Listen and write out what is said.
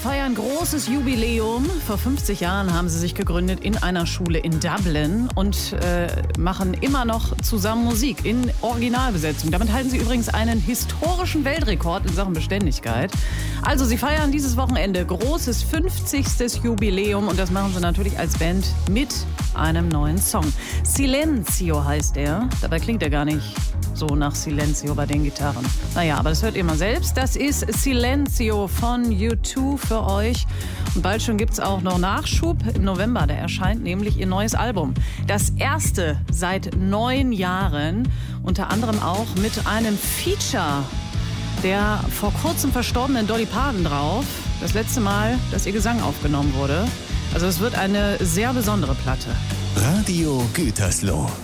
feiern großes Jubiläum. Vor 50 Jahren haben sie sich gegründet in einer Schule in Dublin und machen immer noch zusammen Musik in Originalbesetzung. Damit halten sie übrigens einen historischen Weltrekord in Sachen Beständigkeit. Also sie feiern dieses Wochenende großes 50. Jubiläum und das machen sie natürlich als Band mit einem neuen Song. Silenzio heißt er. Dabei klingt er gar nicht so nach Silenzio bei den Gitarren. Naja, aber das hört ihr mal selbst. Das ist Silenzio von U2 für euch. Und bald schon gibt's auch noch Nachschub. Im November, da erscheint nämlich ihr neues Album. Das erste seit 9 Jahren. Unter anderem auch mit einem Feature der vor kurzem verstorbenen Dolly Parton drauf. Das letzte Mal, dass ihr Gesang aufgenommen wurde. Also es wird eine sehr besondere Platte. Radio Gütersloh.